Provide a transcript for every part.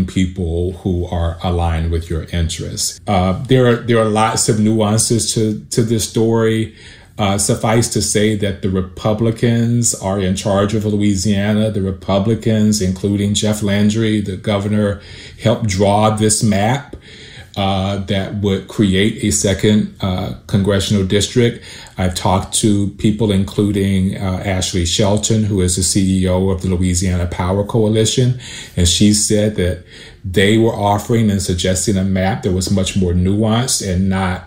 recruiting people who are aligned with your interests. There are lots of nuances to this story. Suffice to say that the Republicans are in charge of Louisiana. The Republicans, including Jeff Landry, the governor, helped draw this map that would create a second congressional district. I've talked to people including Ashley Shelton, who is the CEO of the Louisiana Power Coalition, and she said that they were offering and suggesting a map that was much more nuanced and not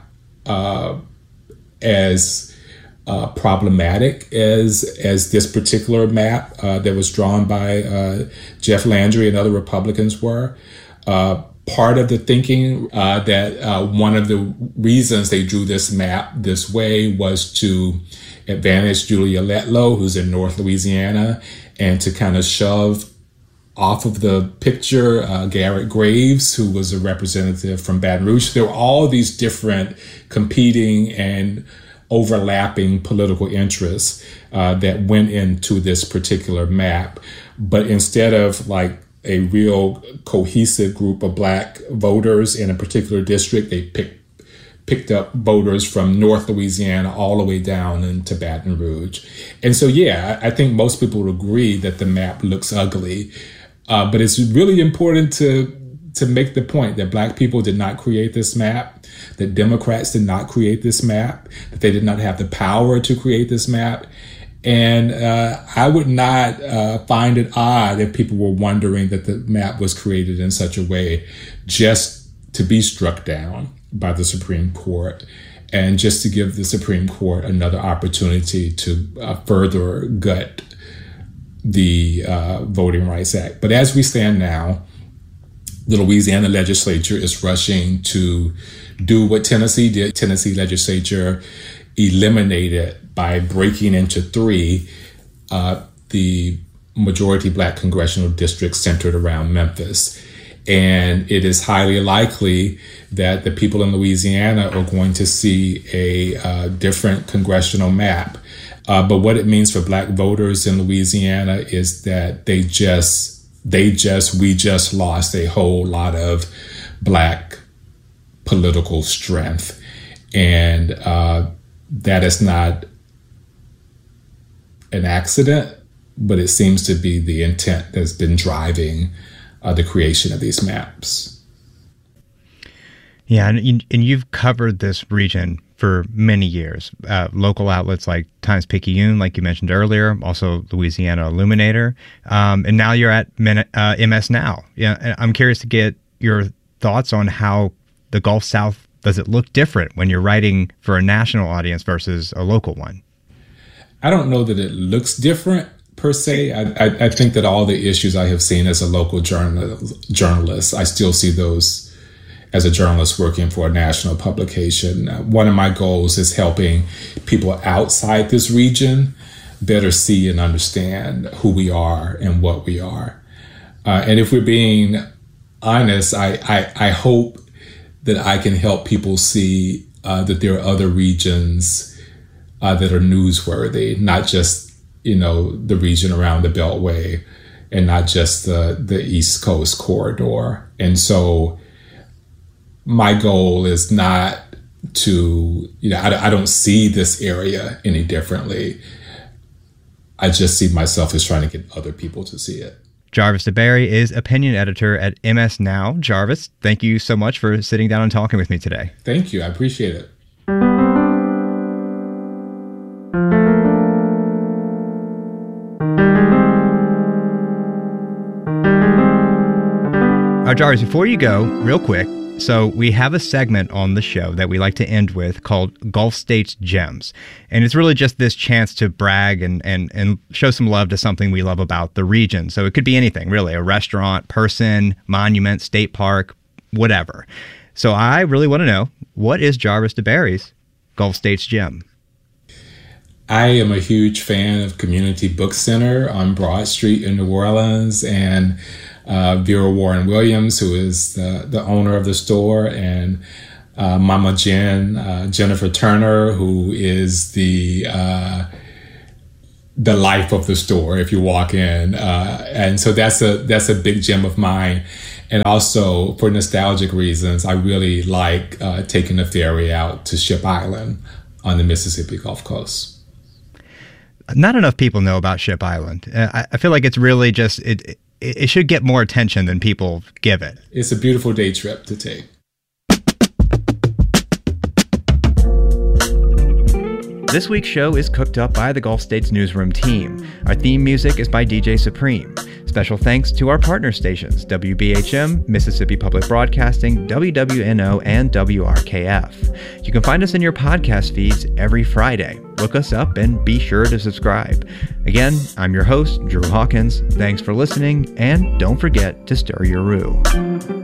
as problematic as this particular map that was drawn by Jeff Landry and other Republicans were. Part of the thinking that one of the reasons they drew this map this way was to advantage Julia Letlow, who's in North Louisiana, and to kind of shove off of the picture Garrett Graves, who was a representative from Baton Rouge. There were all these different competing and overlapping political interests that went into this particular map. But instead of like a real cohesive group of Black voters in a particular district, they picked up voters from North Louisiana all the way down into Baton Rouge. And so, yeah, I think most people would agree that the map looks ugly. But it's really important to make the point that Black people did not create this map, that Democrats did not create this map, that they did not have the power to create this map. And I would not find it odd if people were wondering that the map was created in such a way just to be struck down by the Supreme Court and just to give the Supreme Court another opportunity to further gut the Voting Rights Act. But as we stand now, the Louisiana legislature is rushing to do what Tennessee did. Tennessee legislature eliminated by breaking into three the majority Black congressional districts centered around Memphis. And it is highly likely that the people in Louisiana are going to see a different congressional map. But what it means for Black voters in Louisiana is that we just lost a whole lot of Black political strength. And that is not an accident, but it seems to be the intent that's been driving the creation of these maps. Yeah, and you've covered this region for many years. Local outlets like Times-Picayune, like you mentioned earlier, also Louisiana Illuminator, and now you're at MS Now. Yeah, I'm curious to get your thoughts on how the Gulf South, does it look different when you're writing for a national audience versus a local one? I don't know that it looks different per se. I think that all the issues I have seen as a local journalist, I still see those as a journalist working for a national publication. One of my goals is helping people outside this region better see and understand who we are and what we are. And if we're being honest, I hope that I can help people see that there are other regions that are newsworthy, not just, the region around the Beltway and not just the East Coast corridor. And so my goal is not to, I don't see this area any differently. I just see myself as trying to get other people to see it. Jarvis DeBerry is opinion editor at MS Now. Jarvis, thank you so much for sitting down and talking with me today. Thank you. I appreciate it. All right, Jarvis, before you go, real quick, so we have a segment on the show that we like to end with called Gulf States Gems. And it's really just this chance to brag and show some love to something we love about the region. So it could be anything, really, a restaurant, person, monument, state park, whatever. So I really want to know, what is Jarvis DeBerry's Gulf States Gem? I am a huge fan of Community Book Center on Broad Street in New Orleans, and Vera Warren Williams, who is the owner of the store, and Mama Jen, Jennifer Turner, who is the life of the store if you walk in. And so that's a big gem of mine. And also, for nostalgic reasons, I really like taking the ferry out to Ship Island on the Mississippi Gulf Coast. Not enough people know about Ship Island. I feel like it's really just, it should get more attention than people give it. It's a beautiful day trip to take. This week's show is cooked up by the Gulf States Newsroom team. Our theme music is by DJ Supreme. Special thanks to our partner stations, WBHM, Mississippi Public Broadcasting, WWNO, and WRKF. You can find us in your podcast feeds every Friday. Look us up and be sure to subscribe. Again, I'm your host, Drew Hawkins. Thanks for listening, and don't forget to stir your roux.